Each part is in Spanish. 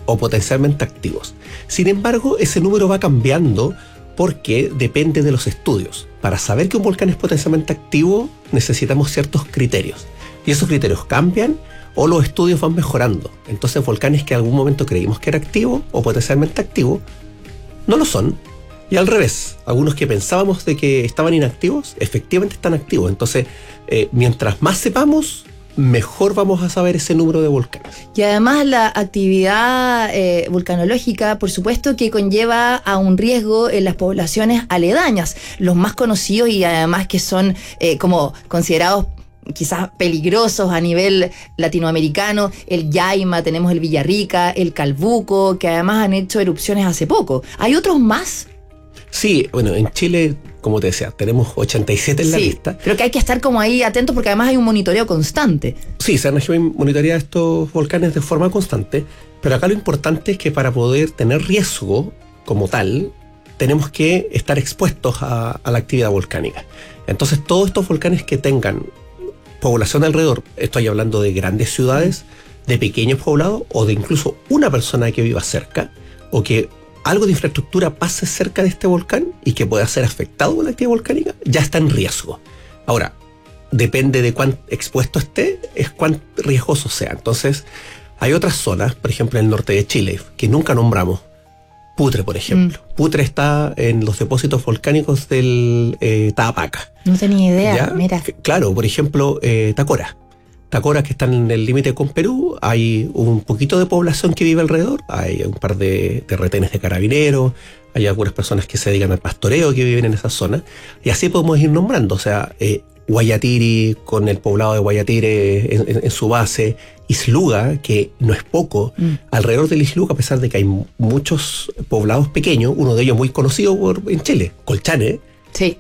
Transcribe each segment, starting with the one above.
o potencialmente activos. Sin embargo, ese número va cambiando porque depende de los estudios. Para saber que un volcán es potencialmente activo, necesitamos ciertos criterios. Y esos criterios cambian o los estudios van mejorando. Entonces, volcanes que en algún momento creímos que era activo o potencialmente activo, no lo son. Y al revés, algunos que pensábamos de que estaban inactivos, efectivamente están activos. Entonces, mientras más sepamos, mejor vamos a saber ese número de volcanes. Y además la actividad volcanológica, por supuesto que conlleva a un riesgo en las poblaciones aledañas, los más conocidos y además que son como considerados quizás peligrosos a nivel latinoamericano, el Yaima, tenemos el Villarrica, el Calbuco, que además han hecho erupciones hace poco. ¿Hay otros más? Sí, bueno, en Chile, como te decía, tenemos 87 en la lista. Pero que hay que estar como ahí atentos porque además hay un monitoreo constante. Sí, Cernagium monitorea estos volcanes de forma constante, pero acá lo importante es que para poder tener riesgo como tal, tenemos que estar expuestos a la actividad volcánica. Entonces, todos estos volcanes que tengan población alrededor, estoy hablando de grandes ciudades, de pequeños poblados o de incluso una persona que viva cerca o que algo de infraestructura pase cerca de este volcán y que pueda ser afectado por la actividad volcánica, ya está en riesgo. Ahora, depende de cuán expuesto esté, es cuán riesgoso sea. Entonces, hay otras zonas, por ejemplo en el norte de Chile, que nunca nombramos. Putre, por ejemplo. Putre está en los depósitos volcánicos del Taapaca. No tenía idea, ¿Ya? Mira. Claro, por ejemplo, Tacora. Tacora, que están en el límite con Perú, hay un poquito de población que vive alrededor, hay un par de retenes de carabineros, hay algunas personas que se dedican al pastoreo que viven en esa zona, y así podemos ir nombrando, o sea, Guayatiri, con el poblado de Guayatire en su base, Isluga, que no es poco, alrededor del Isluga, a pesar de que hay muchos poblados pequeños, uno de ellos muy conocido en Chile, Colchane, sí.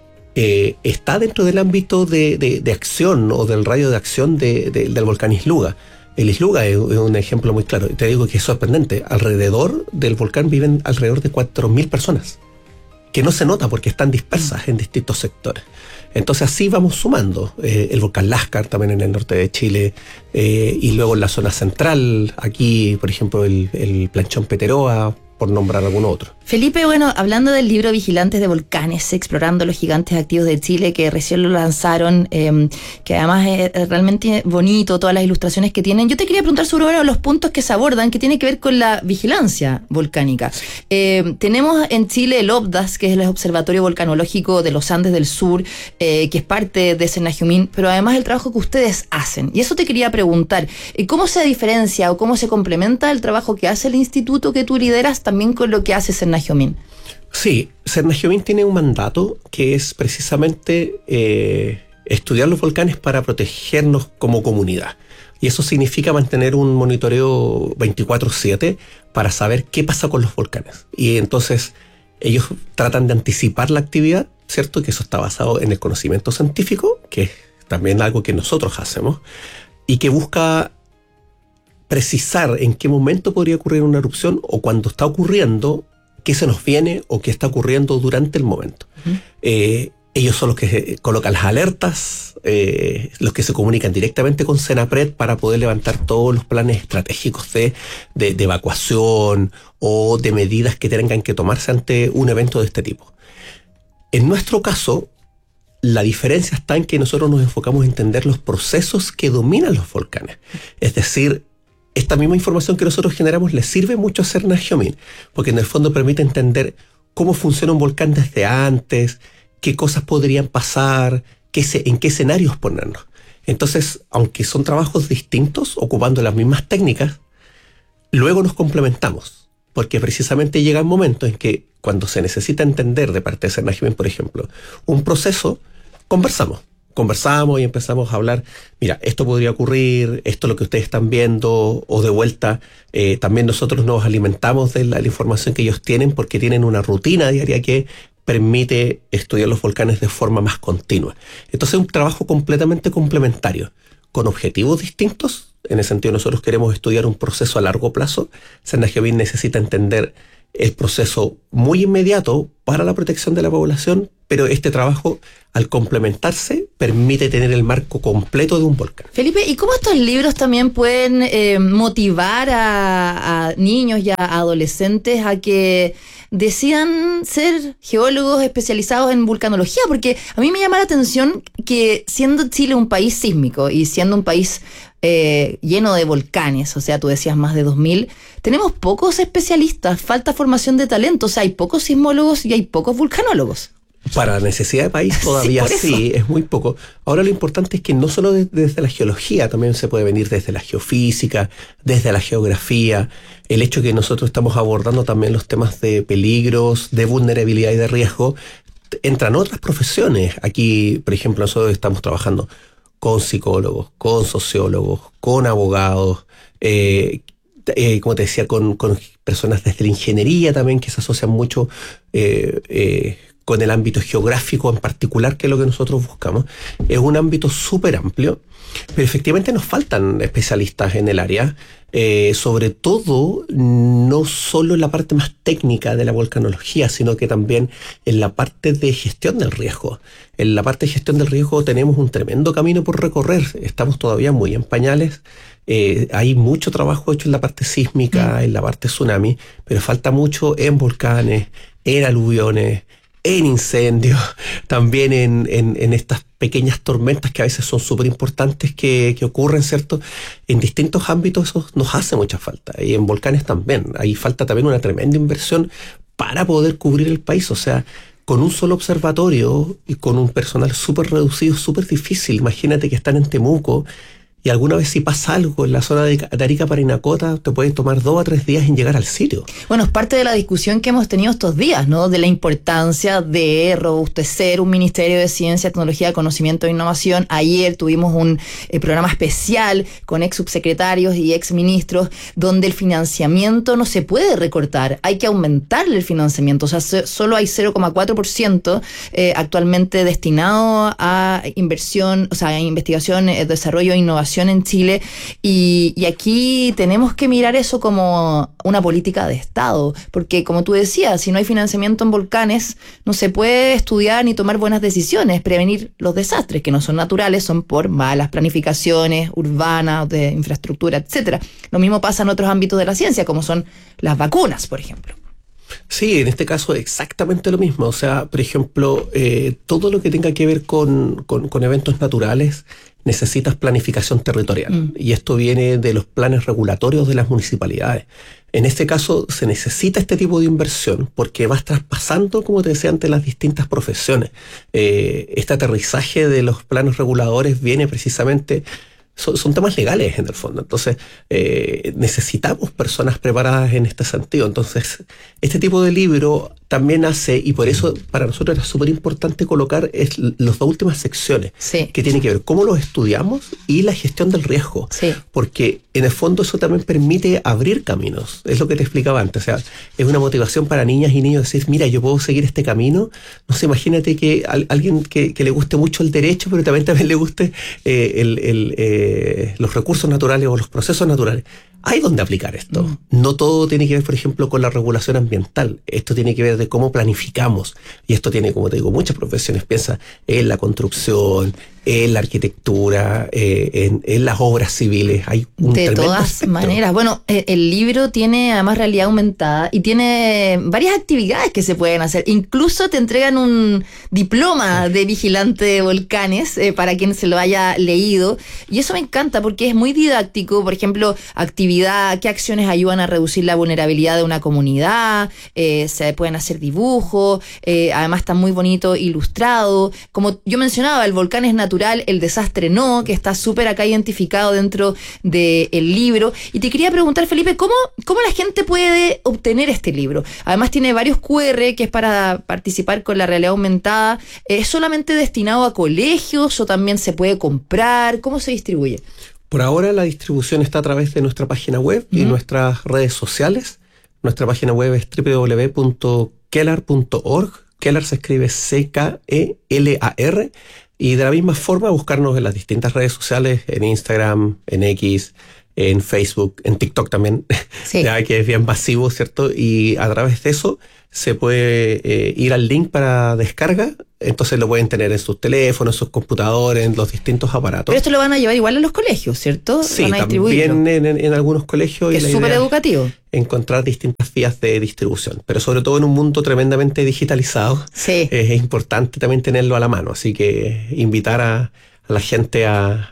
Está dentro del ámbito de acción o del radio de acción del volcán Isluga. El Isluga es un ejemplo muy claro. Te digo que es sorprendente. Alrededor del volcán viven alrededor de 4.000 personas, que no se nota porque están dispersas en distintos sectores. Entonces así vamos sumando. El volcán Lascar también en el norte de Chile, y luego en la zona central, aquí por ejemplo el Planchón Peteroa, por nombrar alguno otro. Felipe, bueno, hablando del libro Vigilantes de Volcanes, explorando los gigantes activos de Chile, que recién lo lanzaron, que además es realmente bonito, todas las ilustraciones que tienen. Yo te quería preguntar sobre uno de los puntos que se abordan, que tiene que ver con la vigilancia volcánica. Tenemos en Chile el OBDAS, que es el Observatorio Volcanológico de los Andes del Sur, que es parte de Cernagium, pero además el trabajo que ustedes hacen. Y eso te quería preguntar, ¿cómo se diferencia o cómo se complementa el trabajo que hace el instituto que tú lideras también con lo que hace Cernagium? Sí, Cernagium tiene un mandato que es precisamente estudiar los volcanes para protegernos como comunidad. Y eso significa mantener un monitoreo 24/7 para saber qué pasa con los volcanes. Y entonces ellos tratan de anticipar la actividad, ¿cierto? Que eso está basado en el conocimiento científico, que es también algo que nosotros hacemos, y que busca precisar en qué momento podría ocurrir una erupción o cuando está ocurriendo, qué se nos viene o qué está ocurriendo durante el momento. Ellos son los que colocan las alertas, los que se comunican directamente con Senapred para poder levantar todos los planes estratégicos de evacuación o de medidas que tengan que tomarse ante un evento de este tipo. En nuestro caso, la diferencia está en que nosotros nos enfocamos en entender los procesos que dominan los volcanes. Es decir, esta misma información que nosotros generamos le sirve mucho a Cernagium, porque en el fondo permite entender cómo funciona un volcán desde antes, qué cosas podrían pasar, en qué escenarios ponernos. Entonces, aunque son trabajos distintos, ocupando las mismas técnicas, luego nos complementamos, porque precisamente llega un momento en que cuando se necesita entender de parte de Cernagium, por ejemplo, un proceso, conversamos y empezamos a hablar, mira, esto podría ocurrir, esto es lo que ustedes están viendo, o de vuelta, también nosotros nos alimentamos de la información que ellos tienen porque tienen una rutina diaria que permite estudiar los volcanes de forma más continua. Entonces es un trabajo completamente complementario, con objetivos distintos. En ese sentido nosotros queremos estudiar un proceso a largo plazo. Cernagium necesita entender el proceso muy inmediato para la protección de la población, pero este trabajo al complementarse, permite tener el marco completo de un volcán. Felipe, ¿y cómo estos libros también pueden motivar a niños y a adolescentes a que decidan ser geólogos especializados en vulcanología? Porque a mí me llama la atención que siendo Chile un país sísmico y siendo un país lleno de volcanes, o sea, tú decías más de 2000, tenemos pocos especialistas, falta formación de talento, o sea, hay pocos sismólogos y hay pocos vulcanólogos. Para la necesidad de país todavía sí, es muy poco. Ahora lo importante es que no solo desde la geología, también se puede venir desde la geofísica, desde la geografía, el hecho que nosotros estamos abordando también los temas de peligros, de vulnerabilidad y de riesgo, entran otras profesiones. Aquí, por ejemplo, nosotros estamos trabajando con psicólogos, con sociólogos, con abogados, como te decía, con personas desde la ingeniería también, que se asocian mucho con el ámbito geográfico en particular, que es lo que nosotros buscamos. Es un ámbito súper amplio, pero efectivamente nos faltan especialistas en el área, sobre todo no solo en la parte más técnica de la volcanología, sino que también en la parte de gestión del riesgo. En la parte de gestión del riesgo tenemos un tremendo camino por recorrer, estamos todavía muy en pañales. Hay mucho trabajo hecho en la parte sísmica, en la parte tsunami, pero falta mucho en volcanes, en aluviones, en incendios, también en estas pequeñas tormentas que a veces son súper importantes que ocurren, ¿cierto? En distintos ámbitos eso nos hace mucha falta. Y en volcanes también. Ahí falta también una tremenda inversión para poder cubrir el país. O sea, con un solo observatorio y con un personal súper reducido, súper difícil. Imagínate que están en Temuco y alguna vez si pasa algo en la zona de Arica, Parinacota, te pueden tomar 2 a 3 días en llegar al sitio. Bueno, es parte de la discusión que hemos tenido estos días, ¿no? De la importancia de robustecer un Ministerio de Ciencia, Tecnología, Conocimiento e Innovación. Ayer tuvimos un programa especial con ex subsecretarios y ex ministros, donde el financiamiento no se puede recortar, hay que aumentarle el financiamiento. O sea, solo hay 0,4% actualmente destinado a inversión, o sea, a investigación, desarrollo e innovación en Chile, y aquí tenemos que mirar eso como una política de Estado, porque como tú decías, si no hay financiamiento en volcanes, no se puede estudiar ni tomar buenas decisiones, prevenir los desastres, que no son naturales, son por malas planificaciones urbanas, de infraestructura, etcétera. Lo mismo pasa en otros ámbitos de la ciencia, como son las vacunas, por ejemplo. Sí, en este caso exactamente lo mismo. O sea, por ejemplo, todo lo que tenga que ver con eventos naturales necesitas planificación territorial. Y esto viene de los planes regulatorios de las municipalidades. En este caso se necesita este tipo de inversión porque vas traspasando, como te decía antes, las distintas profesiones. Este aterrizaje de los planes reguladores viene precisamente... Son temas legales en el fondo, entonces necesitamos personas preparadas en este sentido. Entonces este tipo de libro también hace, y por eso para nosotros era súper importante colocar las 2 últimas secciones, sí, que tienen que ver cómo los estudiamos y la gestión del riesgo, sí, porque en el fondo eso también permite abrir caminos, es lo que te explicaba antes. O sea, es una motivación para niñas y niños decir, mira, yo puedo seguir este camino. No sé, imagínate que alguien que le guste mucho el derecho, pero también le guste los recursos naturales o los procesos naturales. Hay donde aplicar esto. No todo tiene que ver, por ejemplo, con la regulación ambiental. Esto tiene que ver de cómo planificamos. Y esto tiene, como te digo, muchas profesiones. Piensa en la construcción, en la arquitectura, en las obras civiles. Hay un de tremendo todas espectro. maneras. Bueno, el libro tiene además realidad aumentada y tiene varias actividades que se pueden hacer. Incluso te entregan un diploma de vigilante de volcanes para quien se lo haya leído. Y eso me encanta porque es muy didáctico. Por ejemplo, qué acciones ayudan a reducir la vulnerabilidad de una comunidad. Se pueden hacer dibujos. Además está muy bonito ilustrado. Como yo mencionaba, el volcán es natural, el desastre no, que está súper acá identificado dentro del libro. Y te quería preguntar, Felipe, ¿cómo la gente puede obtener este libro? Además tiene varios QR, que es para participar con la realidad aumentada. ¿Es solamente destinado a colegios o también se puede comprar? ¿Cómo se distribuye? Por ahora la distribución está a través de nuestra página web y nuestras redes sociales. Nuestra página web es www.kelar.org. Kelar se escribe C-K-E-L-A-R. Y de la misma forma buscarnos en las distintas redes sociales, en Instagram, en X, en Facebook, en TikTok también, sí. ya que es bien masivo, ¿cierto? Y a través de eso se puede ir al link para descarga, entonces lo pueden tener en sus teléfonos, en sus computadores, en los distintos aparatos. Pero esto lo van a llevar igual a los colegios, ¿cierto? Sí, van a también en algunos colegios. Que es súper educativo. Encontrar distintas vías de distribución, pero sobre todo en un mundo tremendamente digitalizado, sí. Es importante también tenerlo a la mano, así que invitar a la gente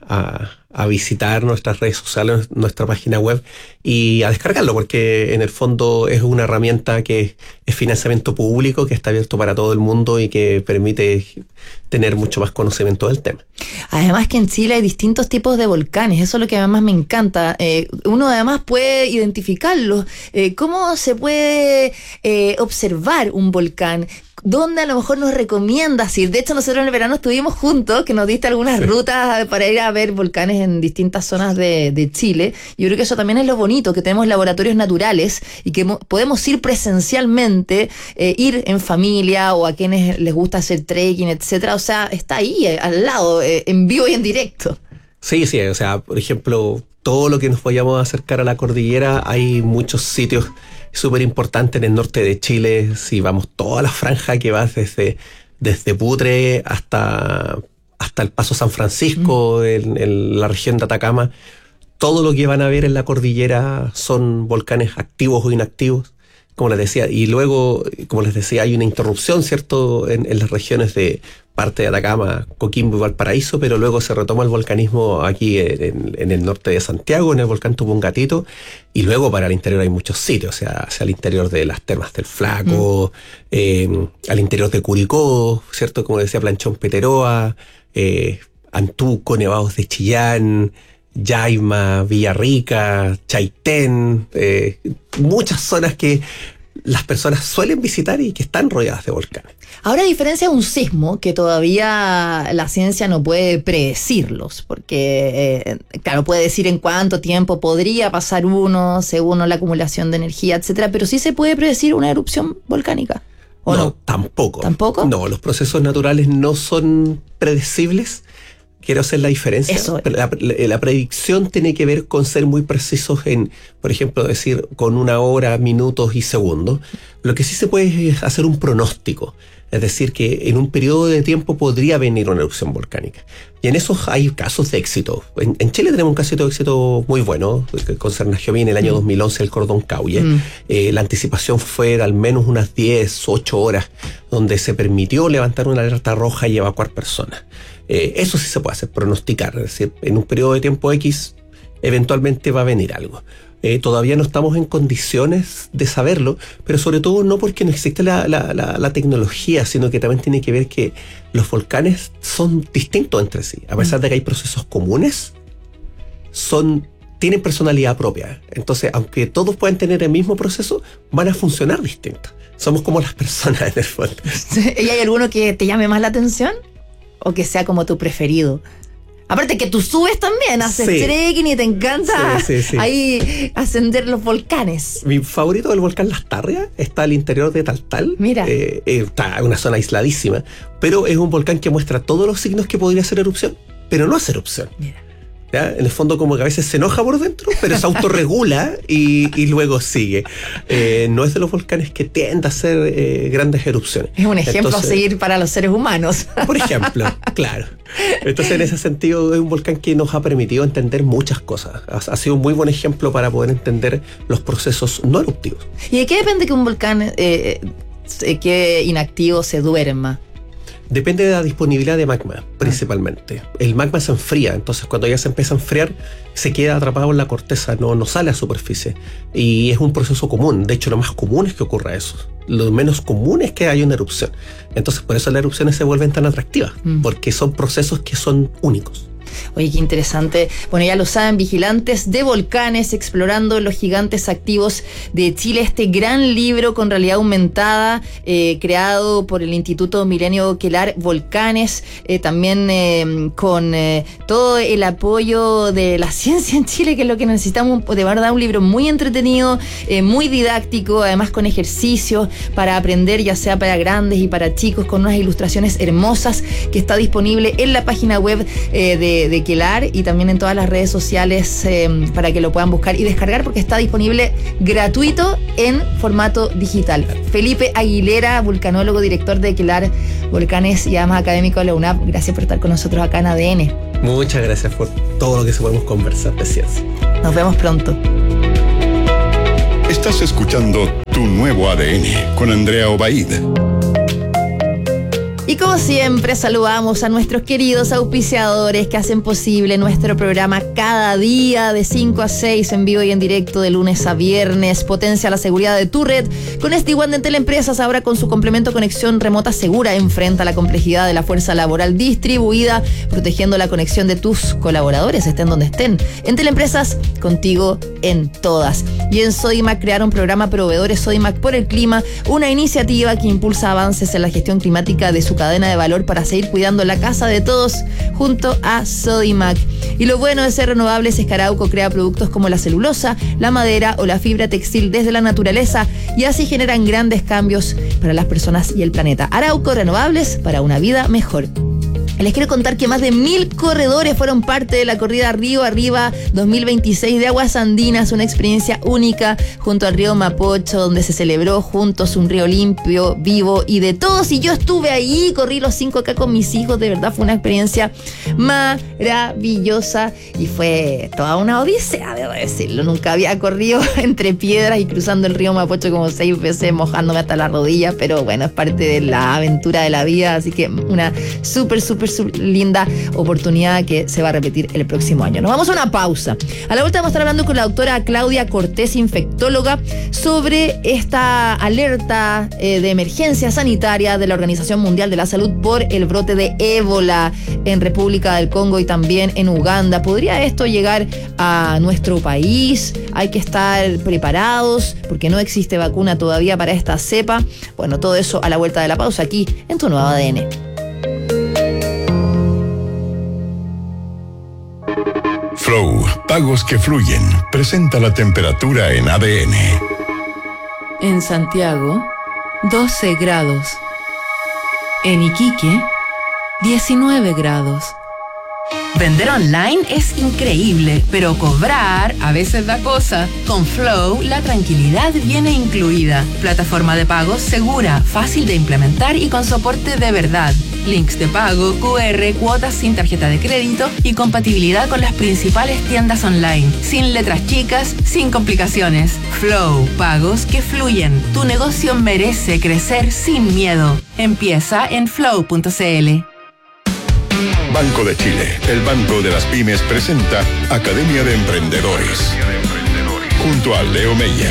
a visitar nuestras redes sociales, nuestra página web y a descargarlo, porque en el fondo es una herramienta que es financiamiento público, que está abierto para todo el mundo y que permite tener mucho más conocimiento del tema. Además que en Chile hay distintos tipos de volcanes, eso es lo que además me encanta. Uno además puede identificarlos. ¿Cómo se puede observar un volcán? ¿Dónde a lo mejor nos recomiendas ir? De hecho, nosotros en el verano estuvimos juntos, que nos diste algunas rutas para ir a ver volcanes en distintas zonas de Chile. Yo creo que eso también es lo bonito, que tenemos laboratorios naturales y que podemos ir presencialmente, ir en familia o a quienes les gusta hacer trekking, etcétera. O sea, está ahí, al lado, en vivo y en directo. Sí, o sea, por ejemplo, todo lo que nos vayamos a acercar a la cordillera, hay muchos sitios súper importante en el norte de Chile. Si vamos toda la franja que va desde Putre hasta el Paso San Francisco, en la región de Atacama, todo lo que van a ver en la cordillera son volcanes activos o inactivos, como les decía. Y luego, como les decía, hay una interrupción, ¿cierto?, en las regiones de parte de Atacama, Coquimbo y Valparaíso, pero luego se retoma el volcanismo aquí en el norte de Santiago, en el volcán Tupungatito, y luego para el interior hay muchos sitios, o sea, hacia el interior de las Termas del Flaco, al interior de Curicó, ¿cierto?, como decía Planchón Peteroa, Antuco, Nevados de Chillán, Yaima, Villarrica, Chaitén, muchas zonas que las personas suelen visitar y que están rodeadas de volcanes. Ahora, a diferencia de un sismo, que todavía la ciencia no puede predecirlos, porque, claro, puede decir en cuánto tiempo podría pasar uno, según la acumulación de energía, etcétera, pero sí se puede predecir una erupción volcánica, ¿o no? Tampoco. ¿Tampoco? No, los procesos naturales no son predecibles. Quiero hacer la diferencia. Eso. La predicción tiene que ver con ser muy precisos en, por ejemplo, decir con una hora, minutos y segundos. Lo que sí se puede es hacer un pronóstico. Es decir, que en un periodo de tiempo podría venir una erupción volcánica. Y en esos hay casos de éxito. En Chile tenemos un caso de éxito muy bueno, con Cernagiomí en el año 2011, el Cordón Cauye. La anticipación fue de al menos unas 10, 8 horas, donde se permitió levantar una alerta roja y evacuar personas. Eso sí se puede hacer, pronosticar. Es decir, en un periodo de tiempo X, eventualmente va a venir algo. Todavía no estamos en condiciones de saberlo, pero sobre todo no porque no existe la tecnología, sino que también tiene que ver que los volcanes son distintos entre sí. A pesar de que hay procesos comunes, tienen personalidad propia. Entonces, aunque todos pueden tener el mismo proceso, van a funcionar distintos. Somos como las personas en el fondo. ¿Y hay alguno que te llame más la atención? ¿O que sea como tu preferido? Aparte que tú subes también, haces trekking y te encanta ahí ascender los volcanes. Mi favorito del volcán Las Tarrias está al interior de Taltal. Mira. Está en una zona aisladísima, pero es un volcán que muestra todos los signos que podría hacer erupción, pero no hace erupción. Mira. ¿Ya? En el fondo como que a veces se enoja por dentro, pero se autorregula y luego sigue. No es de los volcanes que tiende a hacer grandes erupciones. Es un ejemplo a seguir para los seres humanos. Por ejemplo, claro. Entonces, en ese sentido, es un volcán que nos ha permitido entender muchas cosas. Ha sido un muy buen ejemplo para poder entender los procesos no eruptivos. ¿Y de qué depende que un volcán quede inactivo, se duerma? Depende de la disponibilidad de magma, principalmente. El magma se enfría, entonces cuando ya se empieza a enfriar, se queda atrapado en la corteza, no sale a superficie. Y es un proceso común. De hecho, lo más común es que ocurra eso. Lo menos común es que haya una erupción. Entonces, por eso las erupciones se vuelven tan atractivas, porque son procesos que son únicos. Oye, qué interesante. Bueno, ya lo saben, Vigilantes de Volcanes, explorando los gigantes activos de Chile. Este gran libro con realidad aumentada, creado por el Instituto Milenio Quelar Volcanes, también con todo el apoyo de la ciencia en Chile, que es lo que necesitamos. De verdad, un libro muy entretenido, muy didáctico, además con ejercicios para aprender, ya sea para grandes y para chicos, con unas ilustraciones hermosas, que está disponible en la página web de de Quelar y también en todas las redes sociales para que lo puedan buscar y descargar porque está disponible gratuito en formato digital. Felipe Aguilera, vulcanólogo, director de Quelar Volcanes y además académico de la UNAP, gracias por estar con nosotros acá en ADN. Muchas gracias por todo lo que se podemos conversar de ciencia. Nos vemos pronto. Estás escuchando Tu Nuevo ADN con Andrea Obaid. Y como siempre saludamos a nuestros queridos auspiciadores que hacen posible nuestro programa cada día de 5 a 6 en vivo y en directo de lunes a viernes. Potencia la seguridad de tu red con SD-WAN de Teleempresas, ahora con su complemento conexión remota segura. Enfrenta la complejidad de la fuerza laboral distribuida, protegiendo la conexión de tus colaboradores, estén donde estén. En Teleempresas, contigo en todas. Y en Sodimac crearon programa Proveedores Sodimac por el Clima, una iniciativa que impulsa avances en la gestión climática de su cadena de valor para seguir cuidando la casa de todos junto a Sodimac. Y lo bueno de ser renovables es que Arauco crea productos como la celulosa, la madera o la fibra textil desde la naturaleza y así generan grandes cambios para las personas y el planeta. Arauco, renovables para una vida mejor. Les quiero contar que más de 1.000 corredores fueron parte de la corrida Río Arriba 2026 de Aguas Andinas, una experiencia única junto al río Mapocho, donde se celebró juntos un río limpio, vivo y de todos. Y yo estuve ahí, corrí los 5K con mis hijos, de verdad fue una experiencia maravillosa y fue toda una odisea, debo decirlo. Nunca había corrido entre piedras y cruzando el río Mapocho como 6 veces, mojándome hasta las rodillas, pero bueno, es parte de la aventura de la vida, así que una súper linda oportunidad que se va a repetir el próximo año. Nos vamos a una pausa. A la vuelta vamos a estar hablando con la doctora Claudia Cortés, infectóloga, sobre esta alerta de emergencia sanitaria de la Organización Mundial de la Salud por el brote de ébola en República del Congo y también en Uganda. ¿Podría esto llegar a nuestro país? Hay que estar preparados porque no existe vacuna todavía para esta cepa. Bueno, todo eso a la vuelta de la pausa aquí en Tu Nuevo ADN. Flow, pagos que fluyen, presenta la temperatura en ADN. En Santiago, 12 grados. En Iquique, 19 grados. Vender online es increíble, pero cobrar a veces da cosa. Con Flow, la tranquilidad viene incluida. Plataforma de pagos segura, fácil de implementar y con soporte de verdad. Links de pago, QR, cuotas sin tarjeta de crédito y compatibilidad con las principales tiendas online. Sin letras chicas, sin complicaciones. Flow, pagos que fluyen. Tu negocio merece crecer sin miedo. Empieza en flow.cl. Banco de Chile, el banco de las pymes, presenta Academia de Emprendedores, junto a Leo Meyer.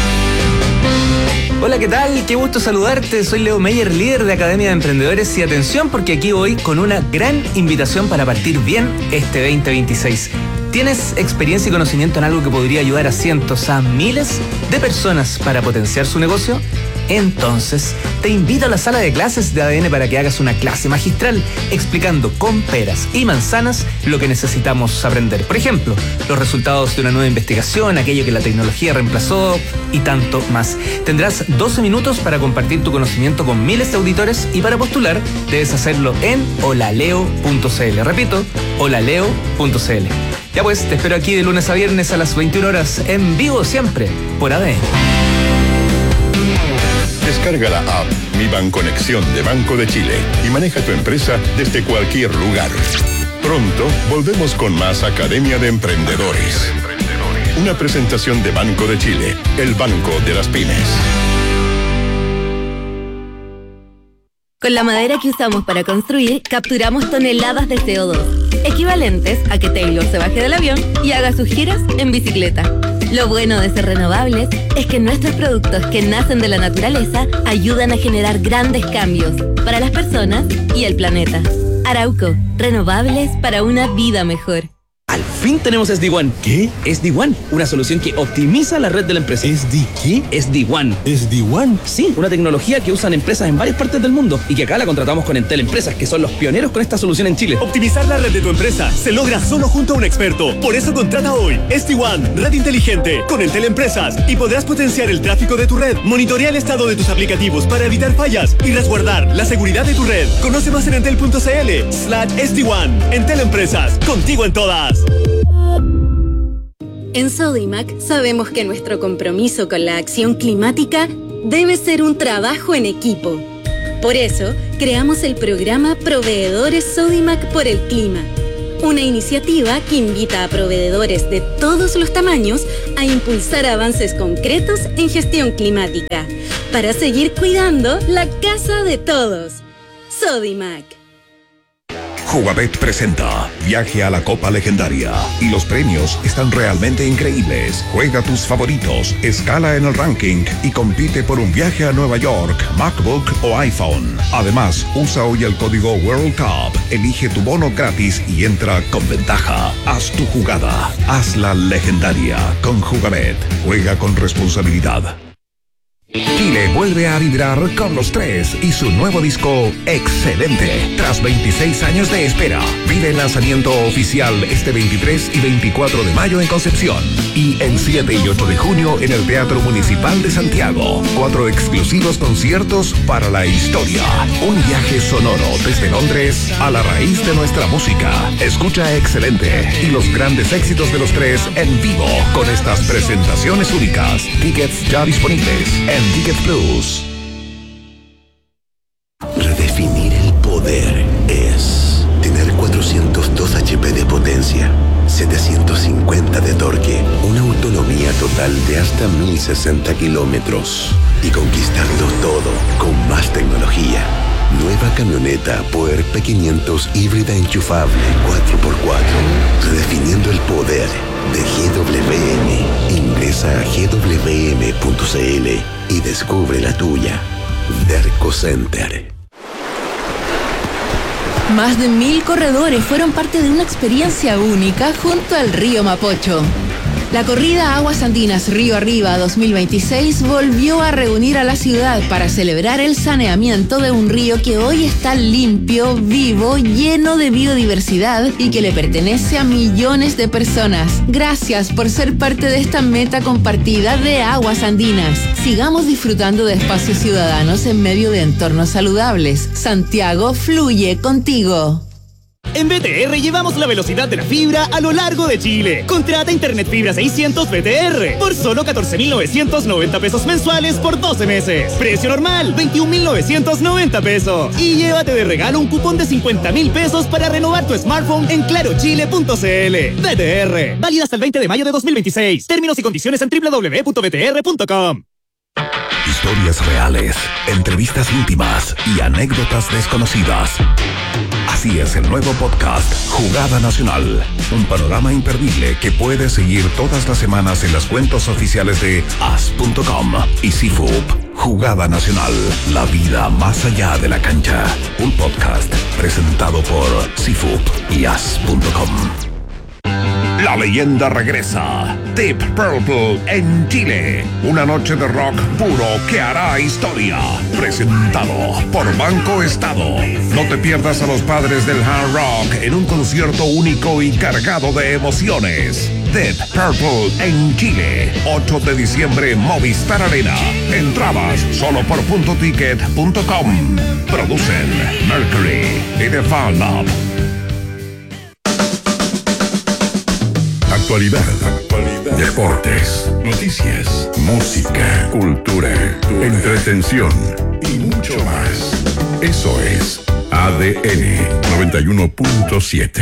Hola, ¿qué tal? Qué gusto saludarte. Soy Leo Meyer, líder de Academia de Emprendedores, y atención porque aquí voy con una gran invitación para partir bien este 2026. ¿Tienes experiencia y conocimiento en algo que podría ayudar a cientos, a miles de personas para potenciar su negocio? Entonces, te invito a la sala de clases de ADN para que hagas una clase magistral explicando con peras y manzanas lo que necesitamos aprender. Por ejemplo, los resultados de una nueva investigación, aquello que la tecnología reemplazó y tanto más. Tendrás 12 minutos para compartir tu conocimiento con miles de auditores y para postular debes hacerlo en holaleo.cl. Repito, holaleo.cl. Ya pues, te espero aquí de lunes a viernes a las 21 horas en vivo siempre por ADN. Descarga la app Mi Banconexión de Banco de Chile y maneja tu empresa desde cualquier lugar. Pronto volvemos con más Academia de Emprendedores. Una presentación de Banco de Chile, el banco de las pymes. Con la madera que usamos para construir, capturamos toneladas de CO2, equivalentes a que Taylor se baje del avión y haga sus giras en bicicleta. Lo bueno de ser renovables es que nuestros productos que nacen de la naturaleza ayudan a generar grandes cambios para las personas y el planeta. Arauco, renovables para una vida mejor. Al fin tenemos SD-WAN. ¿Qué? SD-WAN, una solución que optimiza la red de la empresa. ¿SD qué? SD-WAN. ¿SD-WAN? Sí, una tecnología que usan empresas en varias partes del mundo y que acá la contratamos con Entel Empresas, que son los pioneros con esta solución en Chile. Optimizar la red de tu empresa se logra solo junto a un experto. Por eso contrata hoy SD-WAN, red inteligente, con Entel Empresas, y podrás potenciar el tráfico de tu red, monitorear el estado de tus aplicativos para evitar fallas y resguardar la seguridad de tu red. Conoce más en entel.cl/SD-WAN. Entel Empresas, contigo en todas. En Sodimac sabemos que nuestro compromiso con la acción climática debe ser un trabajo en equipo. Por eso, creamos el programa Proveedores Sodimac por el Clima, una iniciativa que invita a proveedores de todos los tamaños a impulsar avances concretos en gestión climática, para seguir cuidando la casa de todos. Sodimac. Jugabet presenta Viaje a la Copa Legendaria y los premios están realmente increíbles. Juega tus favoritos, escala en el ranking y compite por un viaje a Nueva York, MacBook o iPhone. Además, usa hoy el código World Cup, elige tu bono gratis y entra con ventaja. Haz tu jugada, hazla legendaria con Jugabet. Juega con responsabilidad. Chile vuelve a vibrar con Los Tres y su nuevo disco Excelente. Tras 26 años de espera, vive el lanzamiento oficial este 23 y 24 de mayo en Concepción y el 7 y 8 de junio en el Teatro Municipal de Santiago. 4 exclusivos conciertos para la historia. Un viaje sonoro desde Londres a la raíz de nuestra música. Escucha Excelente y los grandes éxitos de Los Tres en vivo con estas presentaciones únicas. Tickets ya disponibles en Ticket Plus. Redefinir el poder es tener 402 HP de potencia, 750 de torque, una autonomía total de hasta 1060 kilómetros y conquistarlo todo con más tecnología. Nueva camioneta Power P500 híbrida enchufable 4x4. Redefiniendo el poder de GWM. Ingresa a gwm.cl y descubre la tuya. Derco Center. Más de 1000 corredores fueron parte de una experiencia única junto al río Mapocho. La corrida Aguas Andinas Río Arriba 2026 volvió a reunir a la ciudad para celebrar el saneamiento de un río que hoy está limpio, vivo, lleno de biodiversidad y que le pertenece a millones de personas. Gracias por ser parte de esta meta compartida de Aguas Andinas. Sigamos disfrutando de espacios ciudadanos en medio de entornos saludables. Santiago fluye contigo. En BTR llevamos la velocidad de la fibra a lo largo de Chile. Contrata Internet Fibra 600 BTR por solo 14,990 pesos mensuales por 12 meses. Precio normal, 21,990 pesos. Y llévate de regalo un cupón de 50,000 pesos para renovar tu smartphone en clarochile.cl. BTR, válida hasta el 20 de mayo de 2026. Términos y condiciones en www.btr.com. Historias reales, entrevistas íntimas y anécdotas desconocidas. Así es el nuevo podcast Jugada Nacional, un panorama imperdible que puedes seguir todas las semanas en las cuentas oficiales de as.com y CIFUP. Jugada Nacional, la vida más allá de la cancha. Un podcast presentado por CIFUP y as.com. La leyenda regresa. Deep Purple en Chile. Una noche de rock puro que hará historia. Presentado por Banco Estado. No te pierdas a los padres del hard rock en un concierto único y cargado de emociones. Deep Purple en Chile. 8 de diciembre Movistar Arena. Entradas solo por .ticket.com. Producen Mercury y The Fan Lab. Actualidad, deportes, noticias, música, cultura, entretención y mucho más. Eso es ADN 91.7.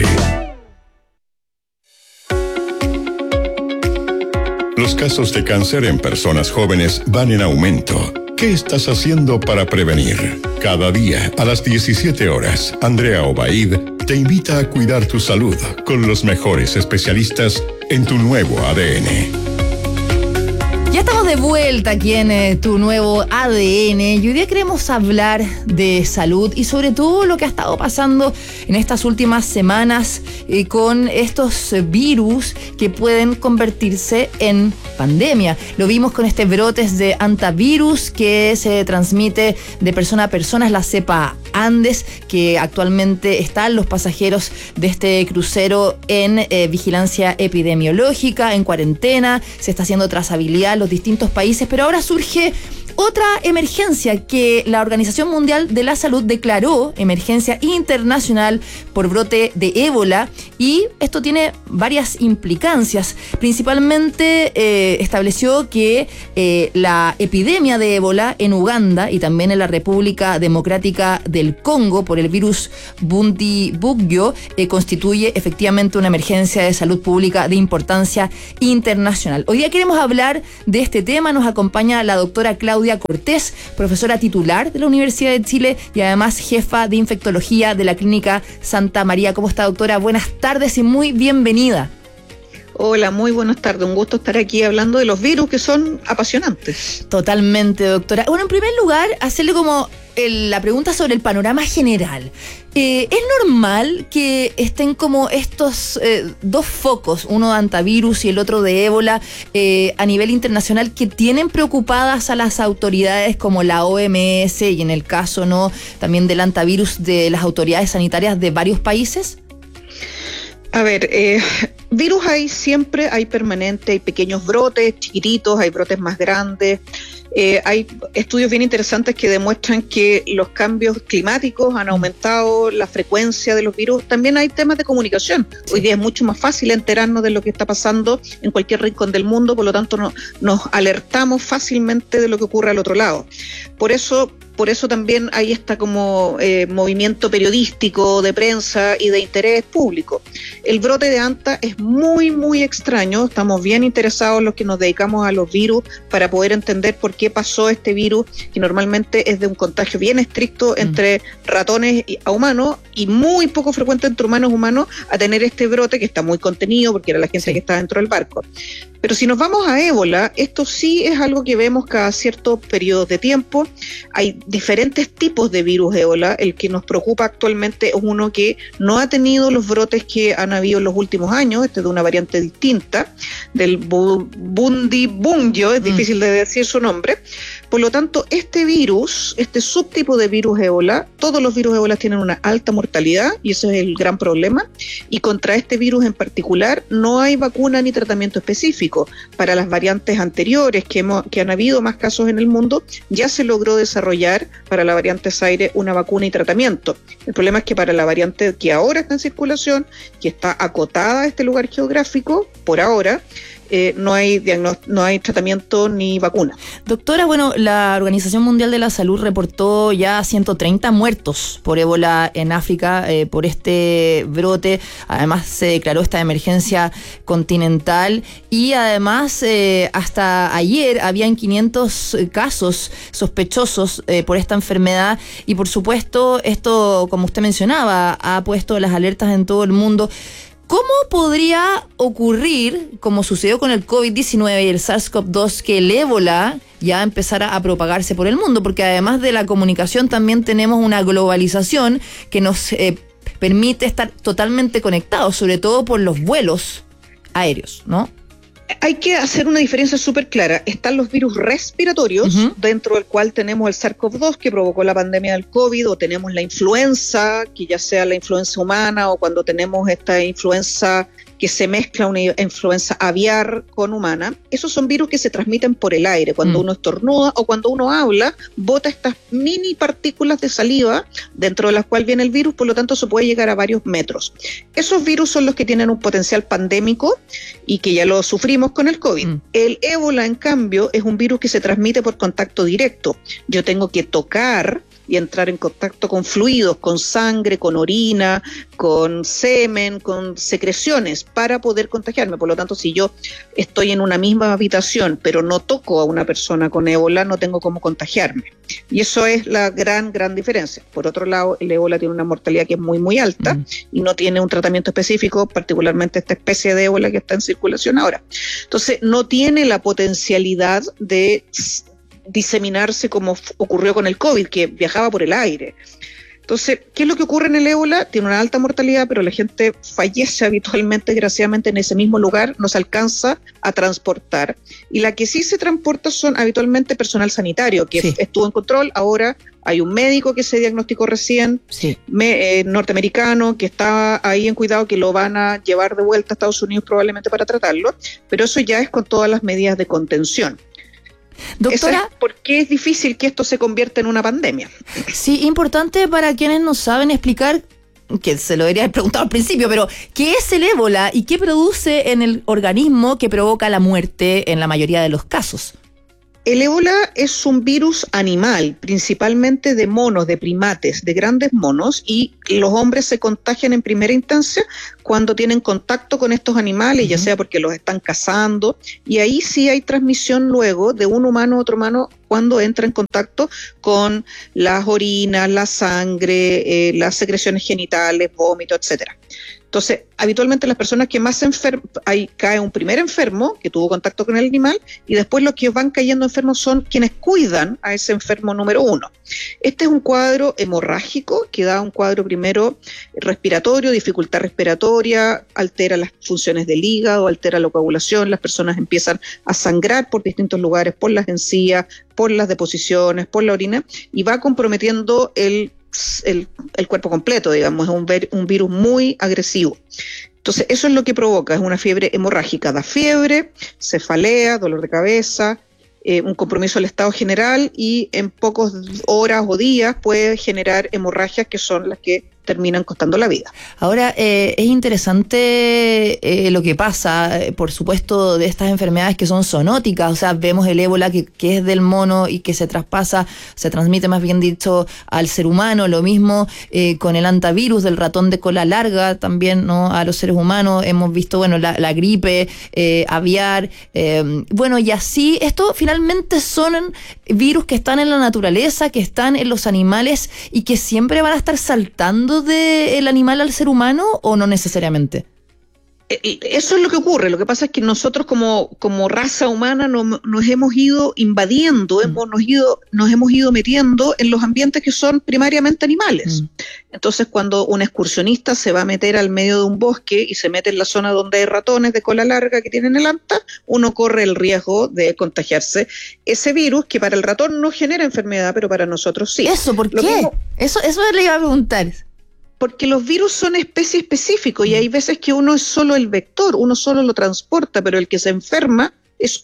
Los casos de cáncer en personas jóvenes van en aumento. ¿Qué estás haciendo para prevenir? Cada día a las 17 horas, Andrea Obaid te invita a cuidar tu salud con los mejores especialistas en tu nuevo ADN. Ya estamos Estamos de vuelta aquí en Tu Nuevo ADN y hoy día queremos hablar de salud y sobre todo lo que ha estado pasando en estas últimas semanas con estos virus que pueden convertirse en pandemia. Lo vimos con este brotes de hantavirus que se transmite de persona a persona, es la cepa Andes, que actualmente están los pasajeros de este crucero en vigilancia epidemiológica, en cuarentena, se está haciendo trazabilidad en los distintos países, pero ahora surge otra emergencia que la Organización Mundial de la Salud declaró emergencia internacional por brote de ébola, y esto tiene varias implicancias. Principalmente estableció que la epidemia de ébola en Uganda y también en la República Democrática del Congo por el virus Bundibugyo constituye efectivamente una emergencia de salud pública de importancia internacional. Hoy día queremos hablar de este tema. Nos acompaña la doctora Claudia Cortés, profesora titular de la Universidad de Chile y además jefa de infectología de la Clínica Santa María. ¿Cómo está, doctora? Buenas tardes y muy bienvenida. Hola, muy buenas tardes. Un gusto estar aquí hablando de los virus que son apasionantes. Totalmente, doctora. Bueno, en primer lugar, hacerle como la pregunta sobre el panorama general. ¿Es normal que estén como estos dos focos, uno de hantavirus y el otro de ébola, a nivel internacional, que tienen preocupadas a las autoridades como la OMS y en el caso no también del hantavirus de las autoridades sanitarias de varios países? A ver, virus siempre hay permanente, hay pequeños brotes, chiquititos, hay brotes más grandes. Hay estudios bien interesantes que demuestran que los cambios climáticos han aumentado la frecuencia de los virus. También hay temas de comunicación. Sí. Hoy día es mucho más fácil enterarnos de lo que está pasando en cualquier rincón del mundo, por lo tanto nos alertamos fácilmente de lo que ocurre al otro lado. Por eso también hay como movimiento periodístico, de prensa y de interés público. El brote de hanta es muy, muy extraño. Estamos bien interesados los que nos dedicamos a los virus para poder entender por qué pasó este virus, que normalmente es de un contagio bien estricto entre ratones a humanos y muy poco frecuente entre humanos a tener este brote que está muy contenido porque era la gente que estaba dentro del barco. Pero si nos vamos a ébola, esto sí es algo que vemos cada cierto periodo de tiempo. Hay diferentes tipos de virus ébola. El que nos preocupa actualmente es uno que no ha tenido los brotes que han habido en los últimos años. Este es de una variante distinta, del Bundibugyo, es difícil de decir su nombre. Por lo tanto, este subtipo de virus ébola, todos los virus ébola tienen una alta mortalidad y ese es el gran problema. Y contra este virus en particular no hay vacuna ni tratamiento específico. Para las variantes anteriores que han habido más casos en el mundo, ya se logró desarrollar para la variante Zaire una vacuna y tratamiento. El problema es que para la variante que ahora está en circulación, que está acotada a este lugar geográfico, por ahora, no hay tratamiento ni vacuna. Doctora, bueno, la Organización Mundial de la Salud reportó ya 130 muertos por ébola en África por este brote. Además se declaró esta emergencia continental y además hasta ayer habían 500 casos sospechosos por esta enfermedad y por supuesto esto, como usted mencionaba, ha puesto las alertas en todo el mundo. ¿Cómo podría ocurrir, como sucedió con el COVID-19 y el SARS-CoV-2, que el ébola ya empezara a propagarse por el mundo? Porque además de la comunicación también tenemos una globalización que nos permite estar totalmente conectados, sobre todo por los vuelos aéreos, ¿no? Hay que hacer una diferencia súper clara. Están los virus respiratorios, dentro del cual tenemos el SARS-CoV-2 que provocó la pandemia del COVID, o tenemos la influenza, que ya sea la influenza humana o cuando tenemos esta influenza que se mezcla una influenza aviar con humana. Esos son virus que se transmiten por el aire. Cuando uno estornuda o cuando uno habla, bota estas mini partículas de saliva dentro de las cuales viene el virus, por lo tanto se puede llegar a varios metros. Esos virus son los que tienen un potencial pandémico y que ya lo sufrimos con el COVID. El ébola, en cambio, es un virus que se transmite por contacto directo. Yo tengo que tocar y entrar en contacto con fluidos, con sangre, con orina, con semen, con secreciones para poder contagiarme. Por lo tanto, si yo estoy en una misma habitación pero no toco a una persona con ébola, no tengo cómo contagiarme. Y eso es la gran diferencia. Por otro lado, el ébola tiene una mortalidad que es muy alta y no tiene un tratamiento específico, particularmente esta especie de ébola que está en circulación ahora. Entonces, no tiene la potencialidad de diseminarse como ocurrió con el COVID, que viajaba por el aire. Entonces, ¿qué es lo que ocurre en el ébola? Tiene una alta mortalidad, pero la gente fallece habitualmente, desgraciadamente, en ese mismo lugar, no se alcanza a transportar. Y la que sí se transporta son habitualmente personal sanitario, que estuvo en control. Ahora hay un médico que se diagnosticó recién, norteamericano, que está ahí en cuidado, que lo van a llevar de vuelta a Estados Unidos probablemente para tratarlo, pero eso ya es con todas las medidas de contención. Doctora, ¿por qué es difícil que esto se convierta en una pandemia? Sí, importante para quienes no saben explicar, que se lo debería haber preguntado al principio, pero ¿qué es el ébola y qué produce en el organismo que provoca la muerte en la mayoría de los casos? El ébola es un virus animal, principalmente de monos, de primates, de grandes monos, y los hombres se contagian en primera instancia cuando tienen contacto con estos animales, ya sea porque los están cazando, y ahí sí hay transmisión luego de un humano a otro humano cuando entra en contacto con las orinas, la sangre, las secreciones genitales, vómito, etcétera. Entonces, habitualmente las personas que más se enferman, ahí cae un primer enfermo que tuvo contacto con el animal, y después los que van cayendo enfermos son quienes cuidan a ese enfermo número 1. Este es un cuadro hemorrágico que da un cuadro primero respiratorio, dificultad respiratoria, altera las funciones del hígado, altera la coagulación, las personas empiezan a sangrar por distintos lugares, por las encías, por las deposiciones, por la orina, y va comprometiendo el cuerpo completo, digamos, es un virus muy agresivo. Entonces, eso es lo que provoca, es una fiebre hemorrágica, da fiebre, cefalea, dolor de cabeza, un compromiso del estado general, y en pocas horas o días puede generar hemorragias que son las que terminan costando la vida. Ahora, es interesante lo que pasa, por supuesto, de estas enfermedades que son zoonóticas. O sea, vemos el ébola que es del mono y que se transmite más bien dicho al ser humano. Lo mismo con el hantavirus del ratón de cola larga, también, ¿no?, a los seres humanos. Hemos visto, bueno, la gripe aviar, bueno, y así. Esto finalmente son virus que están en la naturaleza, que están en los animales y que siempre van a estar saltando del animal al ser humano, ¿o no necesariamente? Eso es lo que ocurre. Lo que pasa es que nosotros como raza humana nos hemos ido invadiendo, nos hemos ido metiendo en los ambientes que son primariamente animales. Entonces, cuando un excursionista se va a meter al medio de un bosque y se mete en la zona donde hay ratones de cola larga que tienen el anta, uno corre el riesgo de contagiarse ese virus, que para el ratón no genera enfermedad, pero para nosotros sí. ¿Eso por qué? Eso le iba a preguntar. Porque los virus son especie específicos y hay veces que uno es solo el vector, uno solo lo transporta, pero el que se enferma es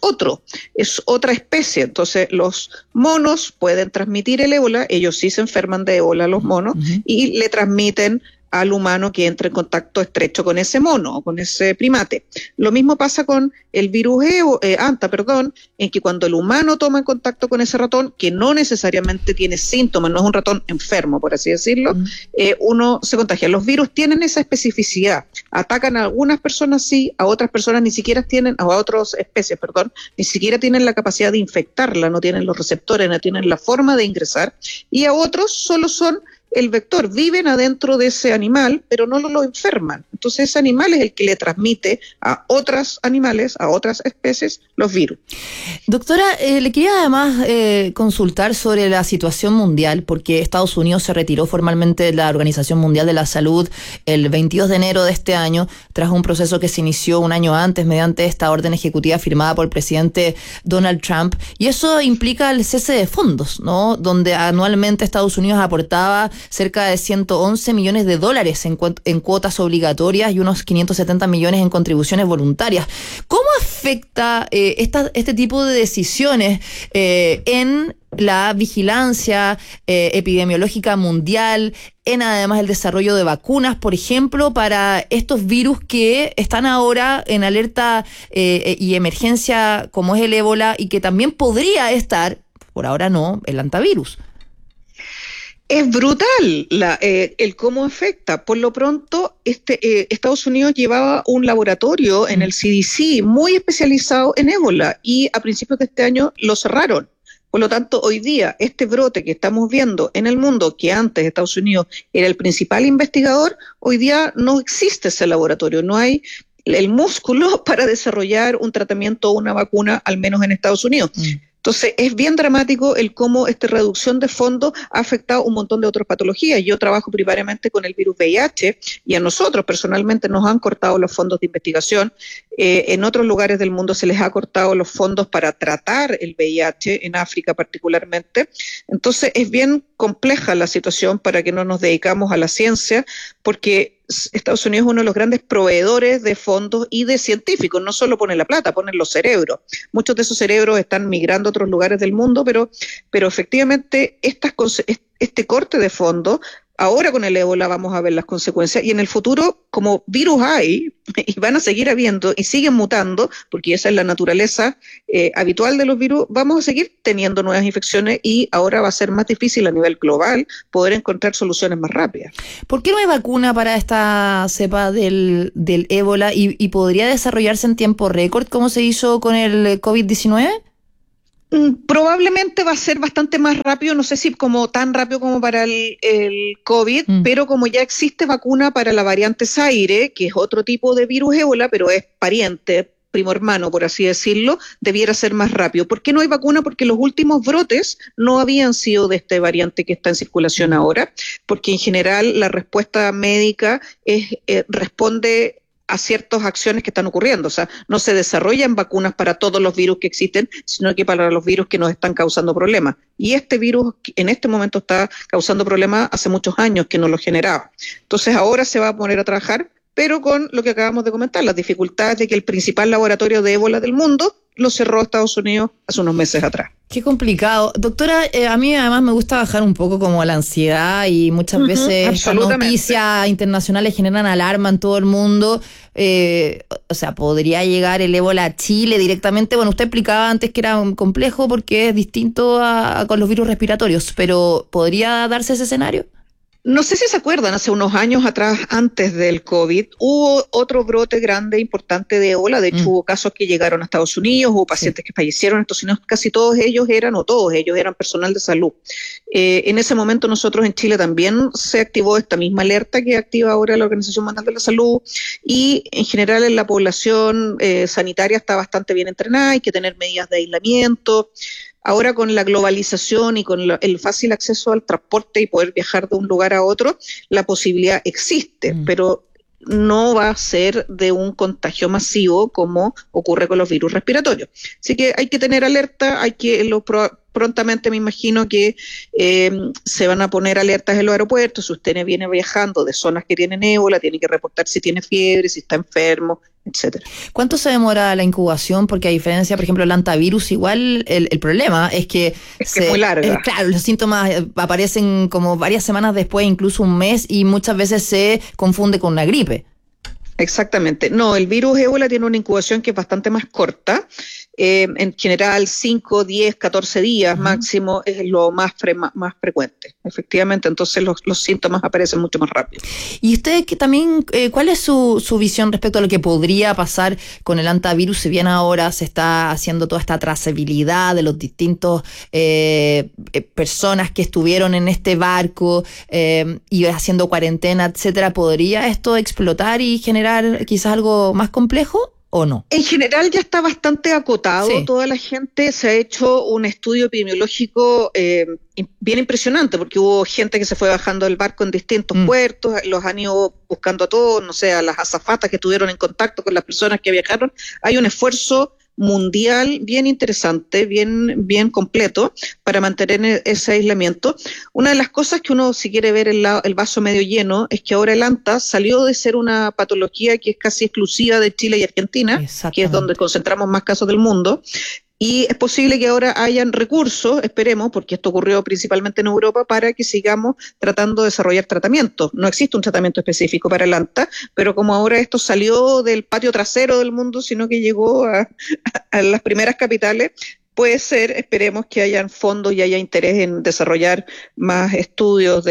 otra especie. Entonces los monos pueden transmitir el ébola, ellos sí se enferman de ébola, los monos, y le transmiten al humano que entra en contacto estrecho con ese mono o con ese primate. Lo mismo pasa con el virus anta, en que cuando el humano toma en contacto con ese ratón, que no necesariamente tiene síntomas, no es un ratón enfermo, por así decirlo, uno se contagia. Los virus tienen esa especificidad, atacan a algunas personas sí, a otras personas ni siquiera tienen, a otras especies, ni siquiera tienen la capacidad de infectarla, no tienen los receptores, no tienen la forma de ingresar, y a otros solo son el vector, viven adentro de ese animal, pero no lo enferman. Entonces ese animal es el que le transmite a otros animales, a otras especies, los virus. Doctora, le quería además consultar sobre la situación mundial, porque Estados Unidos se retiró formalmente de la Organización Mundial de la Salud el 22 de enero de este año, tras un proceso que se inició un año antes mediante esta orden ejecutiva firmada por el presidente Donald Trump, y eso implica el cese de fondos, ¿no?, donde anualmente Estados Unidos aportaba cerca de 111 millones de dólares en cuotas obligatorias y unos 570 millones en contribuciones voluntarias. ¿Cómo afecta este tipo de decisiones en la vigilancia epidemiológica mundial, en además el desarrollo de vacunas, por ejemplo, para estos virus que están ahora en alerta y emergencia, como es el ébola, y que también podría estar, por ahora no, el hantavirus? Es brutal el cómo afecta. Por lo pronto, Estados Unidos llevaba un laboratorio en el CDC muy especializado en ébola y a principios de este año lo cerraron. Por lo tanto, hoy día, este brote que estamos viendo en el mundo, que antes Estados Unidos era el principal investigador, hoy día no existe ese laboratorio, no hay el músculo para desarrollar un tratamiento o una vacuna, al menos en Estados Unidos. Entonces, es bien dramático el cómo esta reducción de fondos ha afectado un montón de otras patologías. Yo trabajo primariamente con el virus VIH y a nosotros personalmente nos han cortado los fondos de investigación. En otros lugares del mundo se les ha cortado los fondos para tratar el VIH, en África particularmente. Entonces, es bien compleja la situación para que no nos dedicamos a la ciencia, porque Estados Unidos es uno de los grandes proveedores de fondos y de científicos. No solo pone la plata, ponen los cerebros. Muchos de esos cerebros están migrando a otros lugares del mundo, pero efectivamente este corte de fondos, ahora con el ébola vamos a ver las consecuencias, y en el futuro, como virus hay, y van a seguir habiendo, y siguen mutando, porque esa es la naturaleza habitual de los virus, vamos a seguir teniendo nuevas infecciones, y ahora va a ser más difícil a nivel global poder encontrar soluciones más rápidas. ¿Por qué no hay vacuna para esta cepa del ébola y podría desarrollarse en tiempo récord como se hizo con el COVID-19? Probablemente va a ser bastante más rápido, no sé si como tan rápido como para el COVID, pero como ya existe vacuna para la variante Zaire, que es otro tipo de virus ébola, pero es pariente, primo hermano, por así decirlo, debiera ser más rápido. ¿Por qué no hay vacuna? Porque los últimos brotes no habían sido de esta variante que está en circulación ahora, porque en general la respuesta médica responde a ciertas acciones que están ocurriendo. O sea, no se desarrollan vacunas para todos los virus que existen, sino que para los virus que nos están causando problemas. Y este virus en este momento está causando problemas hace muchos años que no lo generaba. Entonces ahora se va a poner a trabajar, pero con lo que acabamos de comentar, las dificultades de que el principal laboratorio de ébola del mundo lo cerró Estados Unidos hace unos meses atrás. Qué complicado. Doctora, a mí además me gusta bajar un poco como la ansiedad y muchas veces estas noticias internacionales generan alarma en todo el mundo. O sea, ¿podría llegar el ébola a Chile directamente? Bueno, usted explicaba antes que era complejo porque es distinto con los virus respiratorios, pero ¿podría darse ese escenario? No sé si se acuerdan, hace unos años atrás, antes del COVID, hubo otro brote grande, importante de ébola. De hecho, hubo casos que llegaron a Estados Unidos, hubo pacientes que fallecieron en Estados Unidos. Casi todos ellos eran personal de salud. En ese momento nosotros en Chile también se activó esta misma alerta que activa ahora la Organización Mundial de la Salud, y en general en la población sanitaria está bastante bien entrenada, hay que tener medidas de aislamiento. Ahora con la globalización y con el fácil acceso al transporte y poder viajar de un lugar a otro, la posibilidad existe, pero no va a ser de un contagio masivo como ocurre con los virus respiratorios. Así que hay que tener alerta, prontamente me imagino que se van a poner alertas en los aeropuertos. Si usted viene viajando de zonas que tienen ébola, tiene que reportar si tiene fiebre, si está enfermo, etcétera. ¿Cuánto se demora la incubación? Porque a diferencia, por ejemplo, del hantavirus, igual el problema es que es muy larga. Claro, los síntomas aparecen como varias semanas después, incluso un mes, y muchas veces se confunde con una gripe. Exactamente. No, el virus ébola tiene una incubación que es bastante más corta. En general 5, 10, 14 días máximo es lo más frecuente, efectivamente. Entonces los síntomas aparecen mucho más rápido. Y usted también, ¿cuál es su visión respecto a lo que podría pasar con el hantavirus? Si bien ahora se está haciendo toda esta trazabilidad de los distintos personas que estuvieron en este barco y haciendo cuarentena, etcétera, ¿podría esto explotar y generar quizás algo más complejo? ¿O no? En general ya está bastante acotado. Sí. Toda la gente se ha hecho un estudio epidemiológico bien impresionante, porque hubo gente que se fue bajando del barco en distintos puertos, los han ido buscando a todos, no sé, a las azafatas que estuvieron en contacto con las personas que viajaron. Hay un esfuerzo mundial bien interesante, bien completo para mantener ese aislamiento. Una de las cosas que uno, si quiere ver el vaso medio lleno, es que ahora el ANTA salió de ser una patología que es casi exclusiva de Chile y Argentina, que es donde concentramos más casos del mundo. Y es posible que ahora hayan recursos, esperemos, porque esto ocurrió principalmente en Europa, para que sigamos tratando de desarrollar tratamientos. No existe un tratamiento específico para el ANTA, pero como ahora esto salió del patio trasero del mundo, sino que llegó a las primeras capitales, Puede ser, esperemos que hayan fondos y haya interés en desarrollar más estudios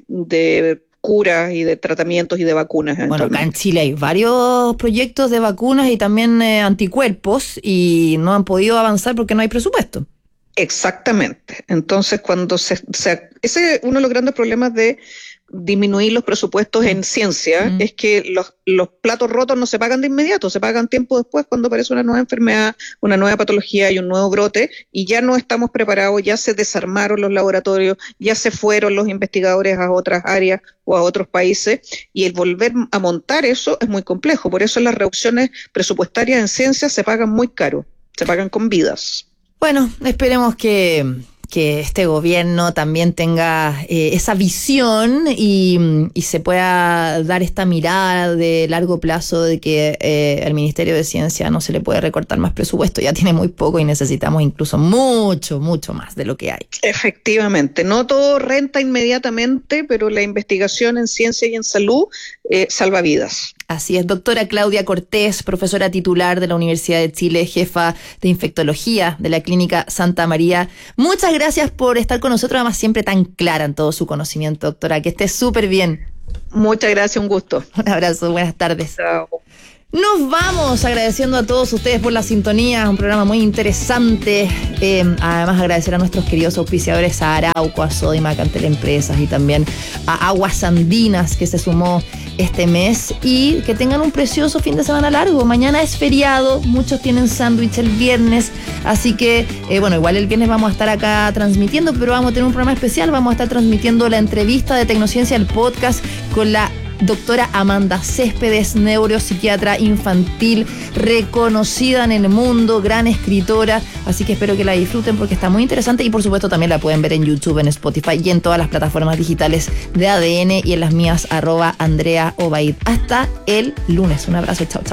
de curas y de tratamientos y de vacunas. Bueno, acá en Chile hay varios proyectos de vacunas y también anticuerpos y no han podido avanzar porque no hay presupuesto. Exactamente. Entonces, cuando ese es uno de los grandes problemas de disminuir los presupuestos en ciencia, es que los platos rotos no se pagan de inmediato, se pagan tiempo después cuando aparece una nueva enfermedad, una nueva patología y un nuevo brote, y ya no estamos preparados, ya se desarmaron los laboratorios, ya se fueron los investigadores a otras áreas o a otros países, y el volver a montar eso es muy complejo. Por eso las reducciones presupuestarias en ciencia se pagan muy caro, se pagan con vidas. Bueno, esperemos que este gobierno también tenga esa visión y se pueda dar esta mirada de largo plazo de que al Ministerio de Ciencia no se le puede recortar más presupuesto, ya tiene muy poco y necesitamos incluso mucho más de lo que hay. Efectivamente, no todo renta inmediatamente, pero la investigación en ciencia y en salud salva vidas. Así es, doctora Claudia Cortés, profesora titular de la Universidad de Chile, jefa de infectología de la Clínica Santa María. Muchas gracias por estar con nosotros, además siempre tan clara en todo su conocimiento, doctora. Que esté súper bien. Muchas gracias, un gusto. Un abrazo, buenas tardes. Chao. Nos vamos agradeciendo a todos ustedes por la sintonía, un programa muy interesante. Además agradecer a nuestros queridos auspiciadores, a Arauco, a Sodimac, a Teleempresas y también a Aguas Andinas, que se sumó este mes, y que tengan un precioso fin de semana largo. Mañana es feriado, muchos tienen sándwich el viernes, así que bueno, igual el viernes vamos a estar acá transmitiendo, pero vamos a tener un programa especial, vamos a estar transmitiendo la entrevista de Tecnociencia, el podcast, con la doctora Amanda Céspedes, neuropsiquiatra infantil, reconocida en el mundo, gran escritora, así que espero que la disfruten porque está muy interesante y por supuesto también la pueden ver en YouTube, en Spotify y en todas las plataformas digitales de ADN y en las mías @AndreaObaid. Hasta el lunes, un abrazo, chao.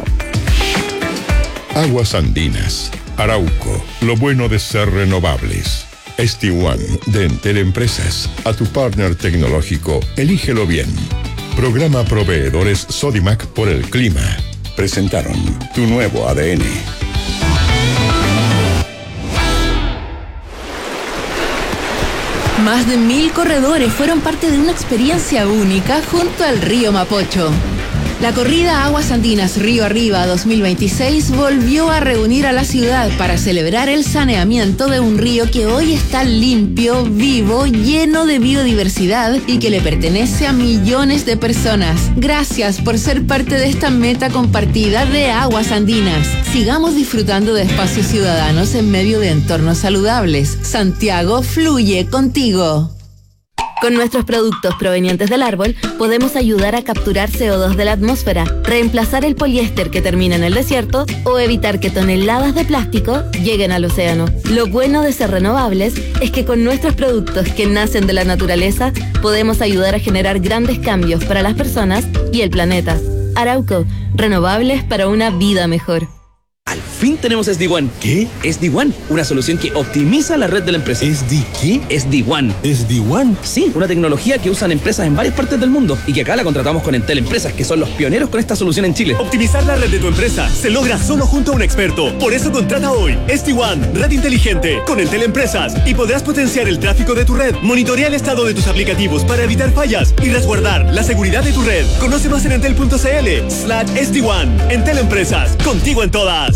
Aguas Andinas, Arauco, lo bueno de ser renovables. ST1 de Entel Empresas, a tu partner tecnológico, elígelo bien. Programa Proveedores Sodimac por el clima. Presentaron tu nuevo ADN. Más de 1000 corredores fueron parte de una experiencia única junto al río Mapocho. La corrida Aguas Andinas Río Arriba 2026 volvió a reunir a la ciudad para celebrar el saneamiento de un río que hoy está limpio, vivo, lleno de biodiversidad y que le pertenece a millones de personas. Gracias por ser parte de esta meta compartida de Aguas Andinas. Sigamos disfrutando de espacios ciudadanos en medio de entornos saludables. Santiago fluye contigo. Con nuestros productos provenientes del árbol, podemos ayudar a capturar CO2 de la atmósfera, reemplazar el poliéster que termina en el desierto o evitar que toneladas de plástico lleguen al océano. Lo bueno de ser renovables es que con nuestros productos que nacen de la naturaleza, podemos ayudar a generar grandes cambios para las personas y el planeta. Arauco, renovables para una vida mejor. Al fin tenemos SD-WAN. ¿Qué? SD-WAN, una solución que optimiza la red de la empresa. ¿SD qué? SD-WAN. ¿SD-WAN? Sí, una tecnología que usan empresas en varias partes del mundo y que acá la contratamos con Entel Empresas, que son los pioneros con esta solución en Chile. Optimizar la red de tu empresa se logra solo junto a un experto. Por eso contrata hoy SD-WAN, red inteligente, con Entel Empresas, y podrás potenciar el tráfico de tu red, monitorear el estado de tus aplicativos para evitar fallas y resguardar la seguridad de tu red. Conoce más en entel.cl/SD-WAN. Entel Empresas, contigo en todas.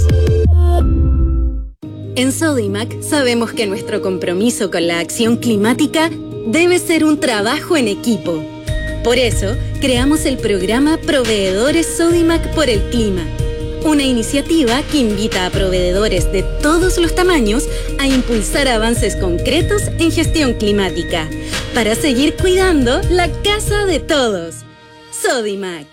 En Sodimac sabemos que nuestro compromiso con la acción climática debe ser un trabajo en equipo. Por eso, creamos el programa Proveedores Sodimac por el Clima, una iniciativa que invita a proveedores de todos los tamaños a impulsar avances concretos en gestión climática, para seguir cuidando la casa de todos. Sodimac.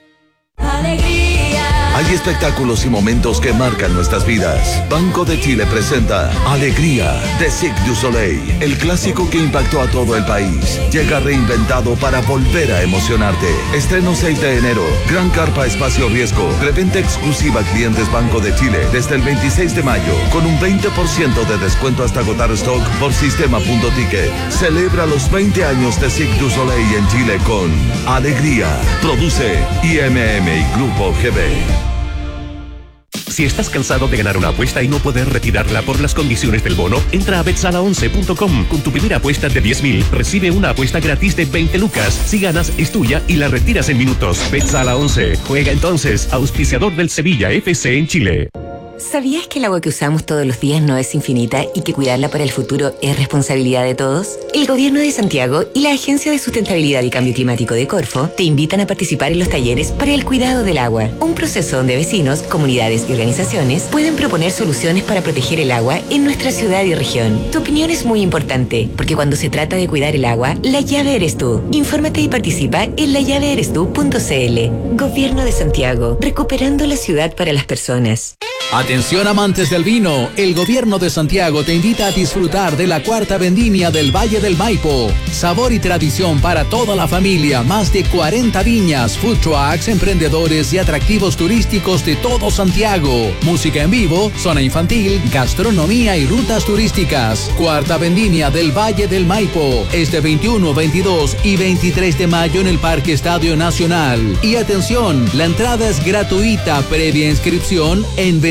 Hay espectáculos y momentos que marcan nuestras vidas. Banco de Chile presenta Alegría de Cirque du Soleil, el clásico que impactó a todo el país. Llega reinventado para volver a emocionarte. Estreno 6 de enero. Gran Carpa Espacio Riesgo. Preventa exclusiva a clientes Banco de Chile desde el 26 de mayo con un 20% de descuento hasta agotar stock por sistema.ticket. Celebra los 20 años de Cirque du Soleil en Chile con Alegría. Produce IMM y Grupo GB. Si estás cansado de ganar una apuesta y no poder retirarla por las condiciones del bono, entra a betsala11.com. Con tu primera apuesta de 10.000, recibe una apuesta gratis de 20 lucas. Si ganas, es tuya y la retiras en minutos. Betsala 11. Juega entonces, auspiciador del Sevilla FC en Chile. ¿Sabías que el agua que usamos todos los días no es infinita y que cuidarla para el futuro es responsabilidad de todos? El Gobierno de Santiago y la Agencia de Sustentabilidad y Cambio Climático de Corfo te invitan a participar en los talleres para el cuidado del agua, un proceso donde vecinos, comunidades y organizaciones pueden proponer soluciones para proteger el agua en nuestra ciudad y región. Tu opinión es muy importante, porque cuando se trata de cuidar el agua, la llave eres tú. Infórmate y participa en lallaveerestu.cl. Gobierno de Santiago, recuperando la ciudad para las personas. Atención amantes del vino, el Gobierno de Santiago te invita a disfrutar de la cuarta vendimia del Valle del Maipo. Sabor y tradición para toda la familia, más de 40 viñas, food trucks, emprendedores y atractivos turísticos de todo Santiago. Música en vivo, zona infantil, gastronomía y rutas turísticas. Cuarta vendimia del Valle del Maipo, este 21, 22 y 23 de mayo en el Parque Estadio Nacional. Y atención, la entrada es gratuita, previa inscripción en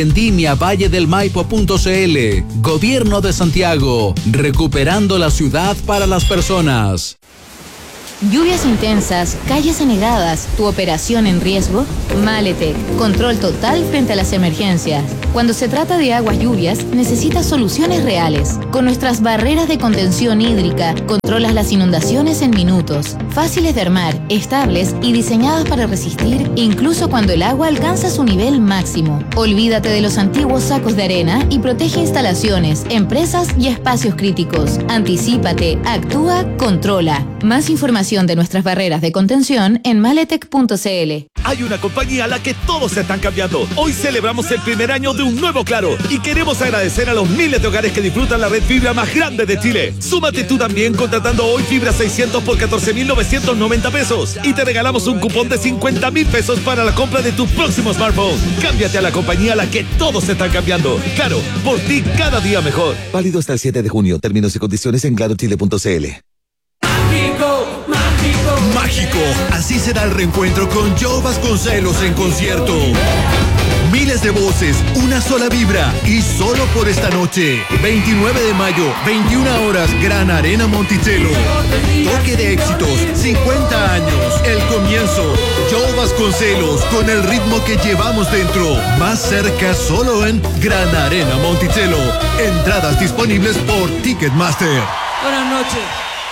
vendimiavalledelmaipo.cl. Gobierno de Santiago, recuperando la ciudad para las personas. Lluvias intensas, calles anegadas, tu operación en riesgo. Maletec, control total frente a las emergencias. Cuando se trata de aguas lluvias, necesitas soluciones reales. Con nuestras barreras de contención hídrica, controlas las inundaciones en minutos. Fáciles de armar, estables y diseñadas para resistir incluso cuando el agua alcanza su nivel máximo. Olvídate de los antiguos sacos de arena y protege instalaciones, empresas y espacios críticos. Anticípate, actúa, controla. Más información de nuestras barreras de contención en maletec.cl. Hay una compañía a la que todos se están cambiando. Hoy celebramos el primer año de un nuevo Claro y queremos agradecer a los miles de hogares que disfrutan la red fibra más grande de Chile. Súmate tú también contratando hoy fibra 600 por 14.990 pesos y te regalamos un cupón de 50.000 pesos para la compra de tu próximo smartphone. Cámbiate a la compañía a la que todos se están cambiando. Claro, por ti cada día mejor. Válido hasta el 7 de junio. Términos y condiciones en clarochile.cl. Mágico, así será el reencuentro con Joe Vasconcelos en concierto. Miles de voces, una sola vibra y solo por esta noche. 29 de mayo, 21 horas, Gran Arena Monticello. Toque de éxitos, 50 años, el comienzo. Joe Vasconcelos con el ritmo que llevamos dentro. Más cerca solo en Gran Arena Monticello. Entradas disponibles por Ticketmaster. Buenas noches.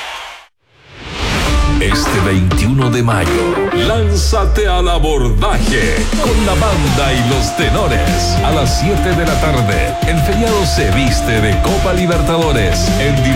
Este 21 de mayo, lánzate al abordaje con la banda y los tenores. A las 7 de la tarde, el feriado se viste de Copa Libertadores. En